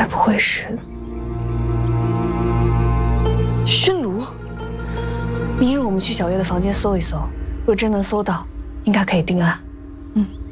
该不会是熏炉？明日我们去小月的房间搜一搜，若真能搜到，应该可以定案。